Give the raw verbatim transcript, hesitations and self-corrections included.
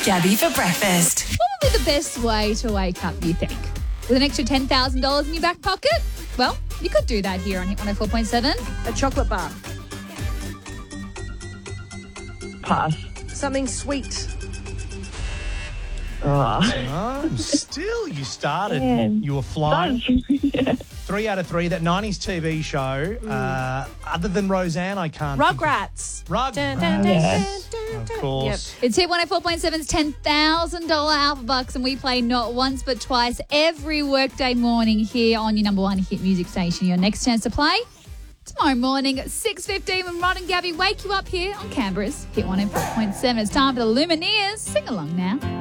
Gabby for breakfast. What would be the best way to wake up, you think? With an extra ten thousand dollars in your back pocket? Well, you could do that here on Hit one oh four point seven. A chocolate bar. Pass. Something sweet. Oh. Oh, still, you started. Yeah. You were flying. yeah. Three out of three. That nineties T V show. Uh, other than Roseanne, I can't. think of- Rugrats. Rug. Dun, dun, dun, Yeah. dun, dun, Of dun. course. Yep. It's Hit one oh four point seven's ten thousand dollars Alpha Bucks, and we play not once but twice every workday morning here on your number one hit music station. Your next chance to play tomorrow morning at six fifteen when Rod and Gabby wake you up here on Canberra's Hit one oh four point seven. It's time for the Lumineers. Sing along now.